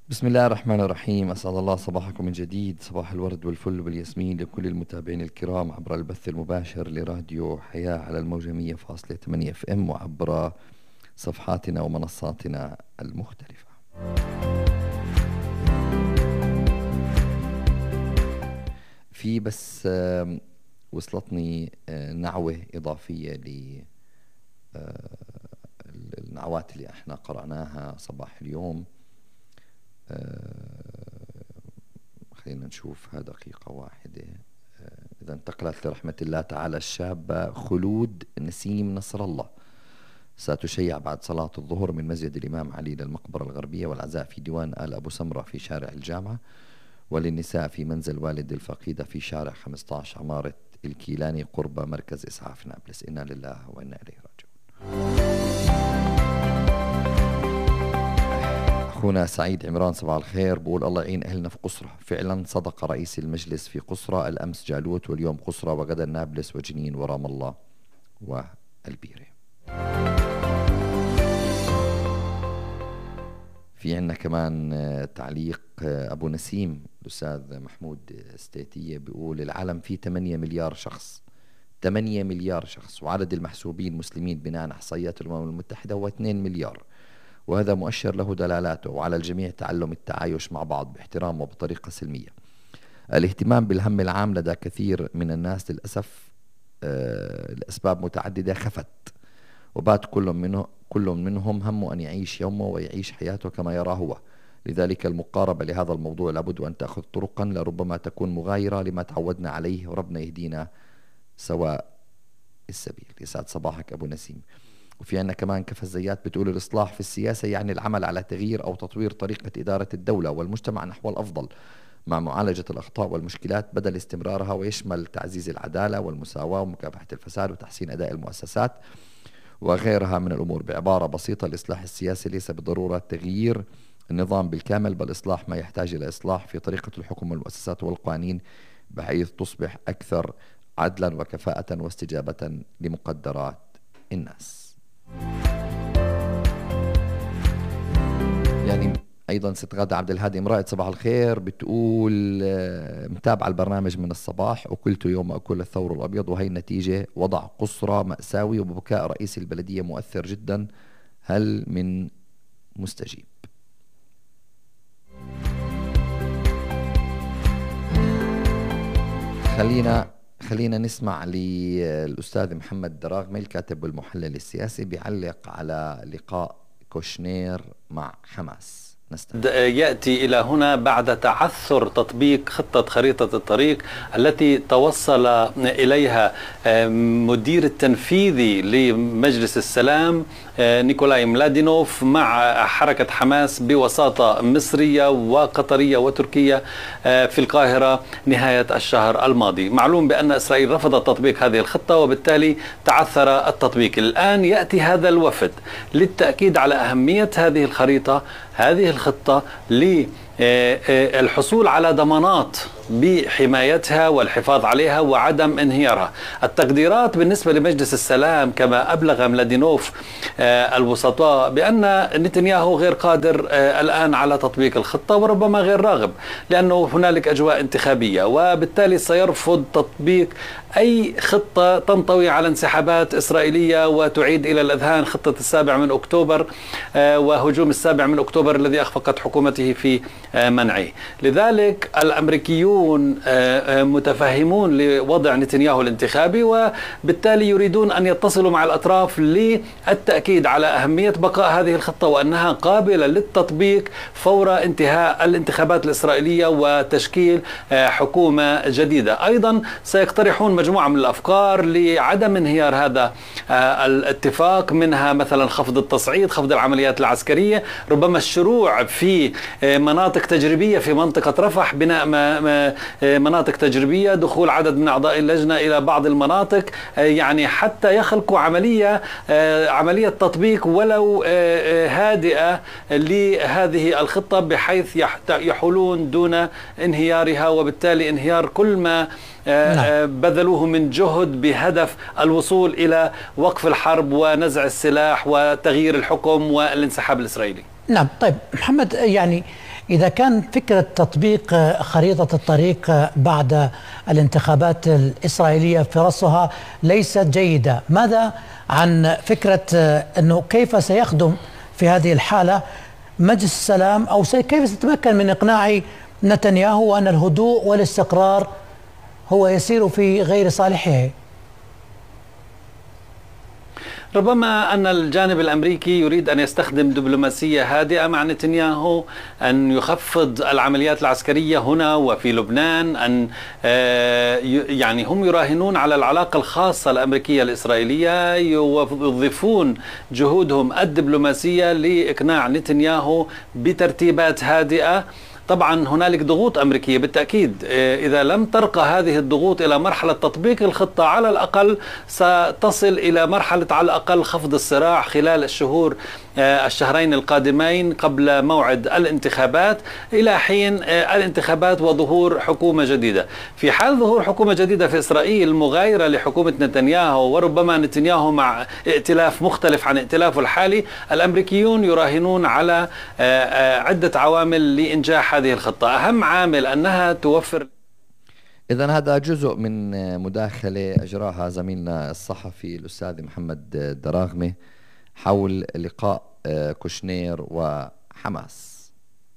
بسم الله الرحمن الرحيم. أسعد الله صباحكم من جديد، صباح الورد والفل والياسمين لكل المتابعين الكرام عبر البث المباشر لراديو حياة على الموجة 100.8 اف ام وعبر صفحاتنا ومنصاتنا المختلفة. في بس وصلتني نعوة إضافية للنعوات اللي احنا قرأناها صباح اليوم. خلينا نشوفها دقيقة واحدة. إذا انتقلت لرحمة الله تعالى الشابة خلود نسيم نصر الله، ستشيع بعد صلاة الظهر من مسجد الإمام علي للمقبرة الغربية، والعزاء في ديوان آل أبو سمرة في شارع الجامعة، وللنساء في منزل والد الفقيدة في شارع 15 عمارة الكيلاني قرب مركز إسعاف نابلس. إنا لله وإنا إليه راجعون. أخونا سعيد عمران صباح الخير، بقول الله يعين أهلنا في قصرة. فعلا صدق رئيس المجلس في قصرة، الأمس جالوت واليوم قصرة وغدا نابلس وجنين ورام الله والبيرة. في عنا كمان تعليق أبو نسيم الأستاذ محمود ستيتية، بيقول العالم فيه 8 مليار شخص، 8 مليار شخص، وعدد المحسوبين مسلمين بناء على إحصائيات الأمم المتحدة هو 2 مليار، وهذا مؤشر له دلالاته، وعلى الجميع تعلم التعايش مع بعض باحترام وبطريقة سلمية. الاهتمام بالهم العام لدى كثير من الناس للأسف لأسباب متعددة خفت، وبات كل منهم همه أن يعيش يومه ويعيش حياته كما يرى هو. لذلك المقاربة لهذا الموضوع لابد أن تأخذ طرقا لربما تكون مغايرة لما تعودنا عليه، وربنا يهدينا سواء السبيل. يسعد صباحك أبو نسيم. وفي عنا كمان كفزيات بتقول الإصلاح في السياسة يعني العمل على تغيير أو تطوير طريقة إدارة الدولة والمجتمع نحو الأفضل مع معالجة الأخطاء والمشكلات بدل استمرارها، ويشمل تعزيز العدالة والمساواة ومكافحة الفساد وتحسين أداء المؤسسات وغيرها من الأمور. بعبارة بسيطة، الإصلاح السياسي ليس بالضرورة تغيير النظام بالكامل، بل إصلاح ما يحتاج إلى إصلاح في طريقة الحكم والمؤسسات والقوانين بحيث تصبح أكثر عدلا وكفاءة واستجابة لمقدرات الناس. يعني أيضا ست غادة عبد الهادي امرأة صباح الخير بتقول متابعة البرنامج من الصباح، أكلت يوم أكل الثور الأبيض وهي النتيجة، وضع قصرى مأساوي وبكاء رئيس البلدية مؤثر جدا، هل من مستجيب؟ خلينا نسمع للأستاذ محمد دراغمي الكاتب والمحلل السياسي بيعلق على لقاء كوشنير مع حماس. يأتي إلى هنا بعد تعثر تطبيق خطة خريطة الطريق التي توصل إليها مدير التنفيذي لمجلس السلام نيكولاي ملادينوف مع حركة حماس بوساطة مصرية وقطرية وتركية في القاهرة نهاية الشهر الماضي. معلوم بأن إسرائيل رفضت تطبيق هذه الخطة وبالتالي تعثر التطبيق. الآن يأتي هذا الوفد للتأكيد على أهمية هذه الخريطة، هذه الخطة، للحصول على ضمانات بحمايتها والحفاظ عليها وعدم انهيارها. التقديرات بالنسبة لمجلس السلام كما أبلغ ملادينوف الوسطاء بأن نتنياهو غير قادر الآن على تطبيق الخطة وربما غير راغب، لأنه هنالك أجواء انتخابية، وبالتالي سيرفض تطبيق أي خطة تنطوي على انسحابات إسرائيلية وتعيد إلى الأذهان خطة 7 أكتوبر وهجوم 7 أكتوبر الذي أخفقت حكومته في منعه. لذلك الأمريكيون متفهمون لوضع نتنياهو الانتخابي، وبالتالي يريدون أن يتصلوا مع الأطراف للتأكيد على أهمية بقاء هذه الخطة وأنها قابلة للتطبيق فور انتهاء الانتخابات الإسرائيلية وتشكيل حكومة جديدة. أيضا سيقترحون مجموعة من الأفكار لعدم انهيار هذا الاتفاق، منها مثلا خفض التصعيد، خفض العمليات العسكرية، ربما الشروع في مناطق تجريبية في منطقة رفح، بناء مناطق تجريبية، دخول عدد من أعضاء اللجنة إلى بعض المناطق، يعني حتى يخلقوا عملية تطبيق ولو هادئة لهذه الخطة بحيث يحولون دون انهيارها، وبالتالي انهيار كل ما بذلوه من جهد بهدف الوصول إلى وقف الحرب ونزع السلاح وتغيير الحكم والانسحاب الإسرائيلي. نعم. طيب محمد، يعني إذا كان فكرة تطبيق خريطة الطريق بعد الانتخابات الإسرائيلية فرصها ليست جيدة، ماذا عن فكرة أنه كيف سيخدم في هذه الحالة مجلس السلام، أو كيف سيتمكن من إقناع نتنياهو أن الهدوء والاستقرار هو يسير في غير صالحه؟ ربما أن الجانب الأمريكي يريد أن يستخدم دبلوماسية هادئة مع نتنياهو، أن يخفض العمليات العسكرية هنا وفي لبنان، أن يعني هم يراهنون على العلاقة الخاصة الأمريكية الإسرائيلية، يوظفون جهودهم الدبلوماسية لإقناع نتنياهو بترتيبات هادئة. طبعا هنالك ضغوط أمريكية بالتأكيد، إذا لم ترقى هذه الضغوط إلى مرحلة تطبيق الخطة على الأقل ستصل إلى مرحلة على الأقل خفض الصراع خلال الشهرين القادمين قبل موعد الانتخابات، إلى حين الانتخابات وظهور حكومة جديدة. في حال ظهور حكومة جديدة في إسرائيل مغايرة لحكومة نتنياهو، وربما نتنياهو مع ائتلاف مختلف عن ائتلافه الحالي، الأمريكيون يراهنون على عدة عوامل لإنجاح هذه الخطة. أهم عامل أنها توفر. إذن هذا جزء من مداخلة أجراها زميلنا الصحفي الأستاذ محمد دراغمة حول لقاء كوشنير وحماس.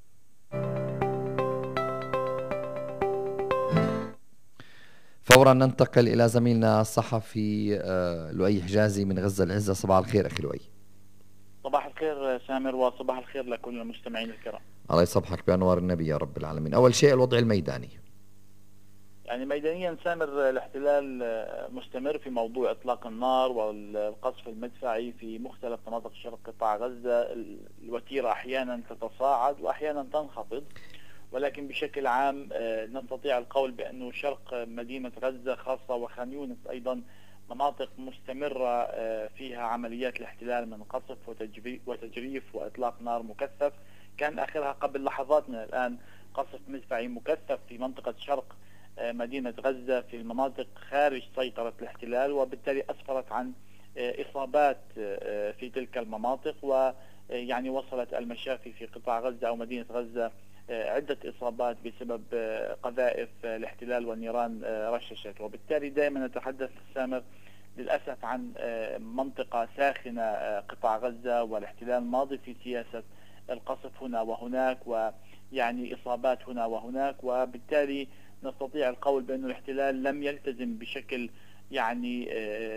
فورا ننتقل إلى زميلنا الصحفي لؤي حجازي من غزة العزة. صباح الخير أخي لؤي. صباح الخير سامر، وصباح الخير لكل المستمعين الكرام. الله يصبحك بأنوار النبي يا رب العالمين. أول شيء الوضع الميداني. يعني ميدانيا سامر، الاحتلال مستمر في موضوع إطلاق النار والقصف المدفعي في مختلف مناطق شرق قطاع غزة. الوتيرة أحيانا تتصاعد وأحيانا تنخفض، ولكن بشكل عام نستطيع القول بأنه شرق مدينة غزة خاصة وخان يونس أيضا مناطق مستمرة فيها عمليات الاحتلال من قصف وتجريف وإطلاق نار مكثف. كان آخرها قبل لحظات من الآن قصف مدفعي مكثف في منطقة شرق مدينة غزة في المناطق خارج سيطرة الاحتلال، وبالتالي أسفرت عن إصابات في تلك المناطق، ويعني وصلت المشافي في قطاع غزة أو مدينة غزة عدة إصابات بسبب قذائف الاحتلال والنيران رششت. وبالتالي دائما نتحدث سامر للأسف عن منطقة ساخنة قطاع غزة، والاحتلال ماضي في سياسة القصف هنا وهناك، ويعني إصابات هنا وهناك. وبالتالي نستطيع القول بأن الاحتلال لم يلتزم بشكل يعني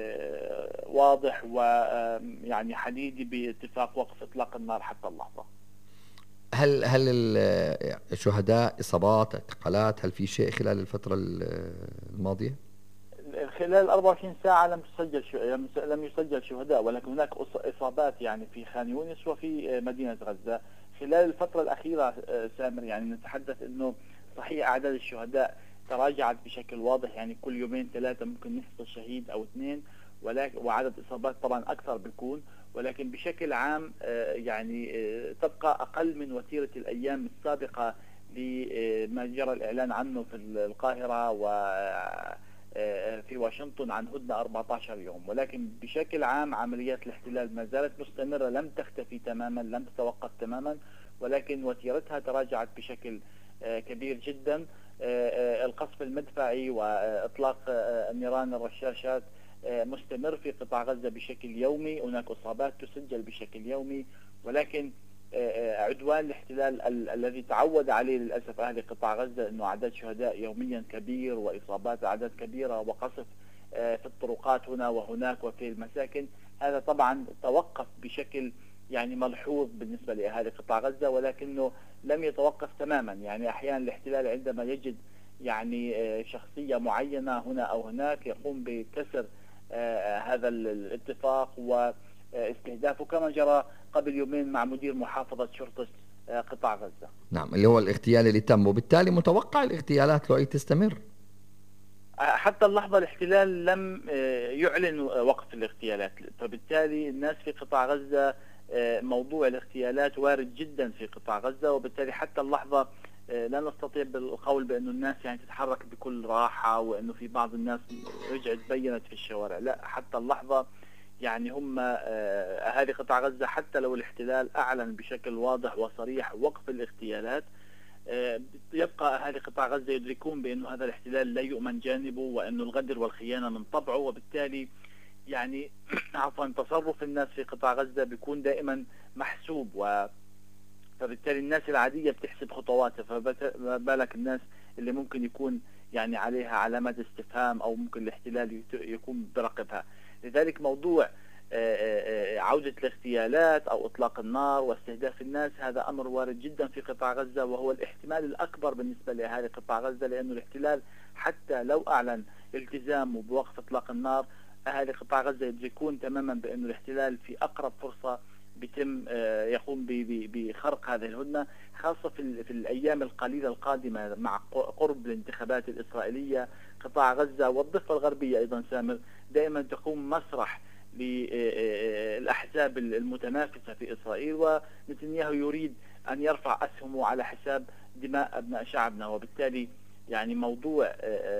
واضح ويعني حديدي باتفاق وقف إطلاق النار حتى اللحظة. هل الشهداء إصابات اعتقالات، هل في شيء خلال الفترة الماضية؟ خلال 24 ساعة لم يسجل شهداء، ولكن هناك إصابات يعني في خان يونس وفي مدينة غزة. خلال الفترة الأخيرة سامر يعني نتحدث أنه صحيح أعداد الشهداء تراجعت بشكل واضح، يعني كل يومين ثلاثة ممكن نحصل شهيد أو اثنين، وعدد إصابات طبعا أكثر بيكون، ولكن بشكل عام يعني تبقى أقل من وتيرة الأيام السابقة لما جرى الإعلان عنه في القاهرة وفي واشنطن عن هدنة 14 يوم. ولكن بشكل عام عمليات الاحتلال ما زالت مستمرة، لم تختفي تماما، لم تتوقف تماما، ولكن وتيرتها تراجعت بشكل كبير جدا. القصف المدفعي وإطلاق النيران الرشاشات مستمر في قطاع غزة بشكل يومي، هناك إصابات تسجل بشكل يومي، ولكن عدوان الاحتلال الذي تعود عليه للأسف أهل قطاع غزة أنه أعداد شهداء يوميا كبير وإصابات أعداد كبيرة وقصف في الطرقات هنا وهناك وفي المساكن، هذا طبعا توقف بشكل يعني ملحوظ بالنسبة لأهالي قطاع غزة، ولكنه لم يتوقف تماما. يعني أحيانا الاحتلال عندما يجد يعني شخصية معينة هنا أو هناك يقوم بكسر هذا الاتفاق واستهدافه، كما جرى قبل يومين مع مدير محافظة شرطة قطاع غزة. نعم، اللي هو الاغتيال اللي تم، وبالتالي متوقع الاغتيالات لو تستمر. حتى اللحظة الاحتلال لم يعلن وقف الاغتيالات، فبالتالي الناس في قطاع غزة موضوع الاغتيالات وارد جدا في قطاع غزة، وبالتالي حتى اللحظة لا نستطيع بالقول بأنه الناس يعني تتحرك بكل راحة وأنه في بعض الناس رجعت بينت في الشوارع، لا، حتى اللحظة يعني هم أهالي قطاع غزة حتى لو الاحتلال أعلن بشكل واضح وصريح وقف الاغتيالات، يبقى أهالي قطاع غزة يدركون بأن هذا الاحتلال لا يؤمن جانبه، وأن الغدر والخيانة من طبعه، وبالتالي يعني عفوا تصرف الناس في قطاع غزة بيكون دائما محسوب، فبالتالي الناس العادية بتحسب خطواتها، فما بالك الناس اللي ممكن يكون يعني عليها علامات استفهام أو ممكن الاحتلال يكون برقبها. لذلك موضوع عودة الاغتيالات أو إطلاق النار واستهداف الناس هذا أمر وارد جدا في قطاع غزة، وهو الاحتمال الأكبر بالنسبة لأهالي قطاع غزة، لأنه الاحتلال حتى لو أعلن التزامه بوقف إطلاق النار، أهالي قطاع غزة يدركون تماما بأن الاحتلال في أقرب فرصة بيتم يقوم بخرق هذه الهدنة، خاصة في الأيام القليلة القادمة مع قرب الانتخابات الإسرائيلية. قطاع غزة والضفة الغربية أيضا سامر دائما تقوم مسرح للأحزاب المتنافسة في إسرائيل، ونتنياهو يريد أن يرفع أسهمه على حساب دماء أبناء شعبنا، وبالتالي يعني موضوع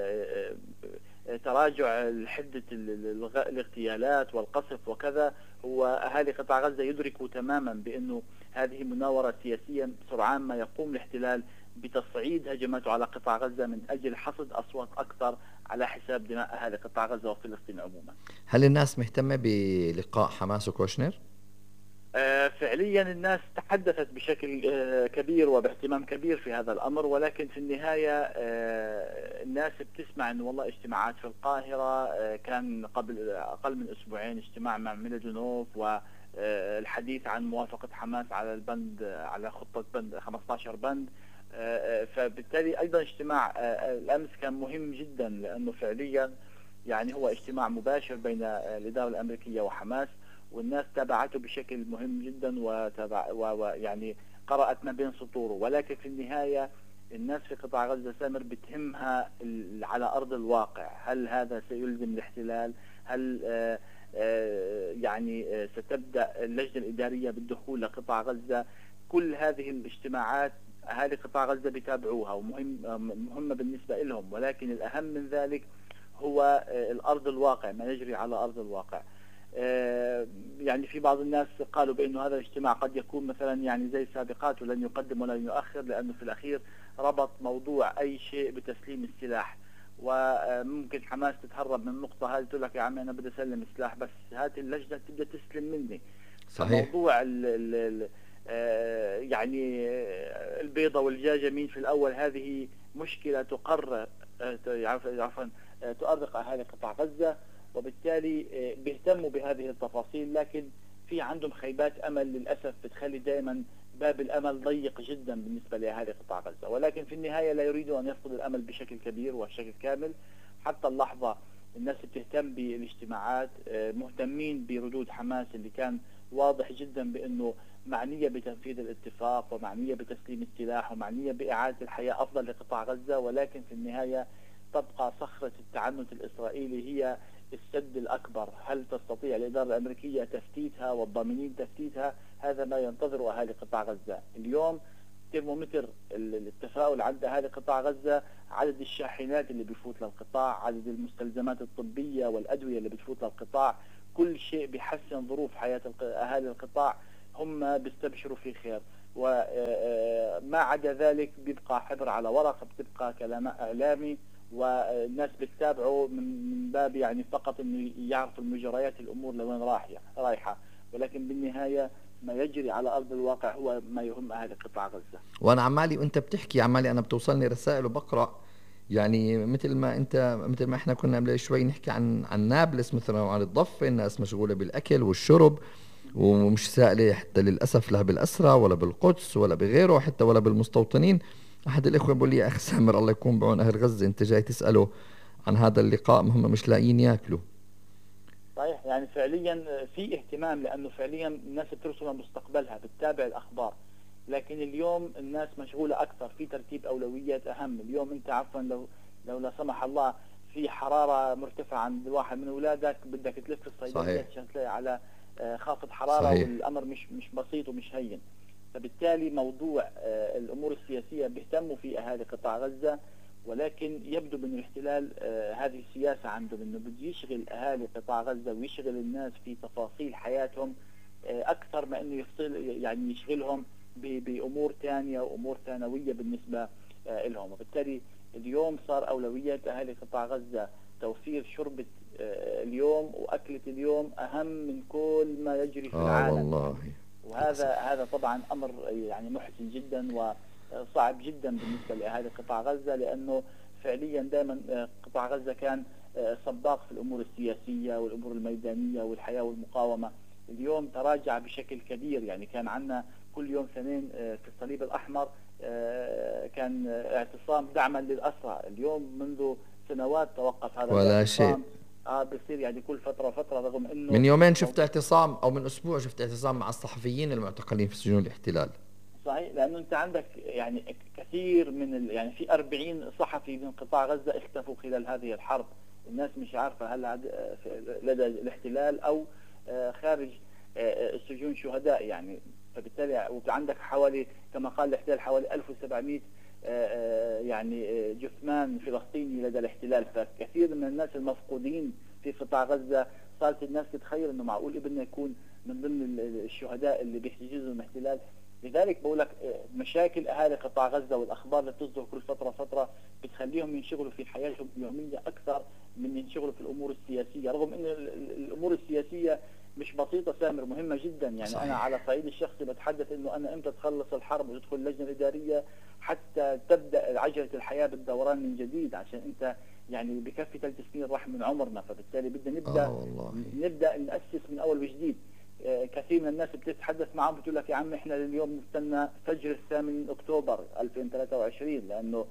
تراجع حدة الاغتيالات والقصف وكذا، هو أهالي قطاع غزة يدركوا تماما بأنه هذه مناورة سياسية سرعان ما يقوم الاحتلال بتصعيد هجماته على قطاع غزة من أجل حصد أصوات أكثر على حساب دماء أهالي قطاع غزة وفلسطين عموما. هل الناس مهتمة بلقاء حماس وكوشنر؟ فعليا الناس تحدثت بشكل كبير وباهتمام كبير في هذا الأمر، ولكن في النهاية الناس بتسمع أنه والله اجتماعات في القاهرة، كان قبل أقل من أسبوعين اجتماع مع ميلادونوف والحديث عن موافقة حماس على البند، على خطة بند 15 بند، فبالتالي أيضا اجتماع الأمس كان مهم جدا، لأنه فعليا يعني هو اجتماع مباشر بين الإدارة الأمريكية وحماس، والناس تابعته بشكل مهم جدا ويعني قرأت ما بين سطوره. ولكن في النهاية الناس في قطاع غزة سامر بتهمها على أرض الواقع، هل هذا سيلزم الاحتلال؟ هل يعني ستبدأ اللجنة الإدارية بالدخول لقطاع غزة؟ كل هذه الاجتماعات أهالي قطاع غزة بيتابعوها ومهمة بالنسبة لهم، ولكن الأهم من ذلك هو الأرض الواقع، ما يجري على أرض الواقع. يعني في بعض الناس قالوا بأنه هذا الاجتماع قد يكون مثلا يعني زي السابقات ولن يقدم ولن يؤخر، لأنه في الأخير ربط موضوع أي شيء بتسليم السلاح، وممكن حماس تتهرب من النقطة هذه، تقول لك يا عمي أنا بدي أسلم السلاح بس هذه اللجنة تبدأ تسلم مني. صحيح. موضوع يعني البيضة والدجاجة مين في الأول، هذه مشكلة عفوا تؤرق أهالي قطاع غزة، وبالتالي بيهتموا بهذه التفاصيل، لكن في عندهم خيبات أمل للأسف بتخلي دائما باب الأمل ضيق جدا بالنسبة لأهالي قطاع غزة، ولكن في النهاية لا يريدوا أن يفقدوا الأمل بشكل كبير وبشكل كامل. حتى اللحظة الناس بتهتم بالاجتماعات، مهتمين بردود حماس اللي كان واضح جدا بأنه معنية بتنفيذ الاتفاق ومعنية بتسليم السلاح ومعنية بإعادة الحياة أفضل لقطاع غزة، ولكن في النهاية تبقى صخرة التعنت الإسرائيلي هي السد الأكبر. هل تستطيع الإدارة الأمريكية تفتيتها والضامنين تفتيتها؟ هذا ما ينتظر أهالي قطاع غزة. اليوم ترمومتر التفاؤل عند أهالي قطاع غزة عدد الشاحنات اللي بيفوت للقطاع، عدد المستلزمات الطبية والأدوية اللي بتفوت للقطاع، كل شيء بيحسن ظروف حياة أهالي القطاع، هم بيستبشروا في خير، وما عدا ذلك بيبقى حبر على ورق، بتبقى كلام إعلامي، والناس بتتابعه من باب يعني فقط انه يعرفوا المجريات الامور لوين رايحه، ولكن بالنهايه ما يجري على ارض الواقع هو ما يهم اهل قطاع غزه. وانا عمالي وانت بتحكي عمالي انا بتوصلني رسائل وبقرا، يعني مثل ما احنا كنا قبل شوي نحكي عن نابلس مثلا وعن الضفه، الناس مشغوله بالاكل والشرب ومش سائله حتى للاسف لا بالاسرى ولا بالقدس ولا بغيره حتى ولا بالمستوطنين. احد الاخوه بيقول لي يا اخي سامر الله يكون بعون اهل غزه، انت جاي تساله عن هذا اللقاء ما هم مش لاقيين ياكلوا. صحيح، يعني فعليا في اهتمام، لانه فعليا الناس بترسم مستقبلها، بتتابع الاخبار، لكن اليوم الناس مشغوله اكثر في ترتيب اولويات اهم. اليوم انت عفوا لو لا سمح الله في حراره مرتفعه عند واحد من اولادك بدك تلف الصيدليات عشان تلاقي على خافض حراره. صحيح. والامر مش بسيط ومش هين، فبالتالي موضوع الامور السياسيه بيهتموا في اهالي قطاع غزه، ولكن يبدو من الاحتلال هذه السياسة عنده انه بده يشغل اهالي قطاع غزة ويشغل الناس في تفاصيل حياتهم اكثر ما انه يفصل يعني يشغلهم بامور ثانية وامور ثانوية بالنسبة لهم. وبالتالي اليوم صار اولويات اهالي قطاع غزة توفير شربة اليوم واكلة اليوم اهم من كل ما يجري في العالم. والله. وهذا طبعا امر يعني محزن جدا وصعب جدا بالنسبة لاهالي قطاع غزة، لانه فعليا دائما قطاع غزة كان سباق في الامور السياسية والامور الميدانية والحياة والمقاومة. اليوم تراجع بشكل كبير، يعني كان عندنا كل يوم اثنين في الصليب الأحمر كان اعتصام دعما للأسرى. اليوم منذ سنوات توقف هذا ولا شيء. بصير يعني كل فترة رغم انه من يومين شفت اعتصام او من اسبوع شفت اعتصام مع الصحفيين المعتقلين في سجون الاحتلال. صحيح، لانه انت عندك يعني كثير من يعني في 40 صحفي من قطاع غزة اختفوا خلال هذه الحرب. الناس مش عارفة هل لدى الاحتلال او خارج السجون شهداء يعني. فبالتالي وعندك حوالي كما قال الاحتلال حوالي 1700 يعني جثمان فلسطيني لدى الاحتلال. فكثير من الناس المفقودين في قطاع غزة صارت الناس تتخيل انه معقول ابننا يكون من ضمن الشهداء اللي بيحتجزوا الاحتلال. لذلك بقول لك مشاكل اهالي قطاع غزة والاخبار اللي تصدر كل فترة بتخليهم ينشغلوا في حياتهم اليومية اكثر من ينشغلوا في الامور السياسية، رغم ان الامور السياسية مش بسيطة سامر، مهمة جدا يعني. صحيح. أنا على صعيد الشخصي بتحدث إنه أنا إمتى تخلص الحرب وتدخل اللجنة الإدارية حتى تبدأ عجلة الحياة بالدوران من جديد، عشان أنت يعني بكفي 3 سنين راح من عمرنا. فبالتالي بدنا نبدأ نأسس من أول وجديد. كثير من الناس بتتحدث معهم بتقول لك يا عم إحنا اليوم نستنى فجر 8 أكتوبر 2023 لأنه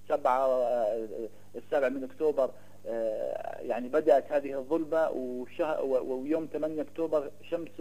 7 من أكتوبر يعني بدأت هذه الظلمة ويوم 8 أكتوبر شمسه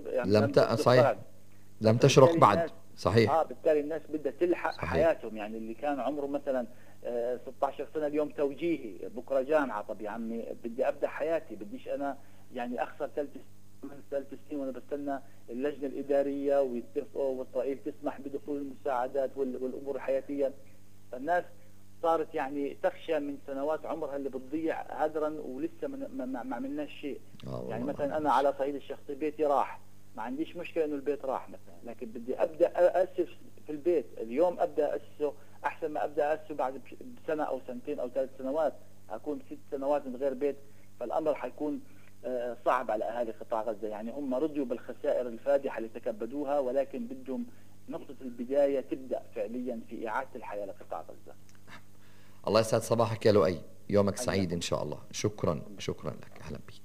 لم تشرق بعد. صحيح. بالتالي الناس بدها تلحق. صحيح. حياتهم يعني اللي كان عمره مثلا 16 سنة اليوم توجيهي، بكرة جامعة. طب يا عمي بدي أبدأ حياتي، بديش أنا يعني أخسر 3 سنين وأنا بستنى اللجنة الإدارية ويتفقوا وإسرائيل تسمح بدخول المساعدات والأمور الحياتية. فالناس صارت يعني تخشى من سنوات عمرها اللي بتضيع هدرا ولسه ما عملناش شيء. يعني مثلا أنا على صعيد الشخصي بيتي راح، ما عنديش مشكلة إنه البيت راح مثلا، لكن بدي أبدأ أسس في البيت اليوم، أبدأ أسسه أحسن ما أبدأ أسسه بعد سنة أو سنتين أو 3 سنوات، أكون 6 سنوات من غير بيت. فالأمر حيكون صعب على أهالي قطاع غزة. يعني هم رضيوا بالخسائر الفادحة اللي تكبدوها، ولكن بدهم نقطة البداية تبدأ فعليا في إعادة الحياة لقطاع غزة. الله يسعد صباحك يا لؤي، يومك سعيد إن شاء الله. شكرا لك، أهلا بك.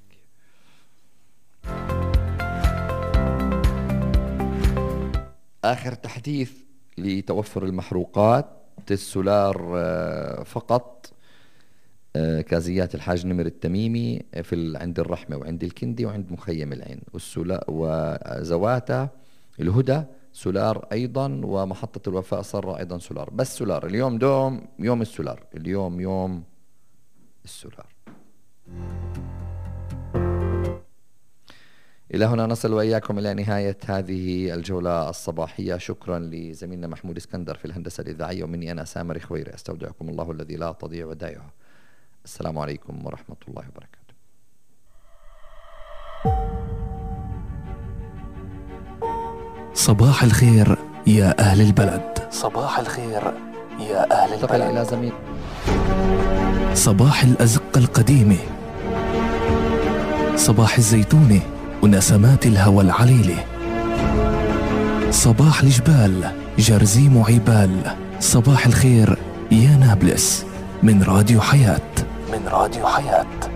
آخر تحديث لتوفر المحروقات السولار فقط كازيات الحاج نمر التميمي عند الرحمة وعند الكندي وعند مخيم العين وزواتا الهدى سولار أيضا، ومحطة الوفاء صرة أيضا سولار. بس سولار اليوم يوم السولار، اليوم يوم السولار. إلى هنا نصل وإياكم إلى نهاية هذه الجولة الصباحية. شكرا لزميلنا محمود اسكندر في الهندسة الإذاعية، ومني أنا سامر خويري أستودعكم الله الذي لا تضيع ودائعه. السلام عليكم ورحمة الله وبركاته. صباح الخير يا أهل البلد، صباح الخير يا أهل البلد. إلى زميل صباح الأزقة القديمة، صباح الزيتونة ونسمات الهوى العليلة، صباح الجبال جرزيم وعبال. صباح الخير يا نابلس من راديو حياة، من راديو حياة.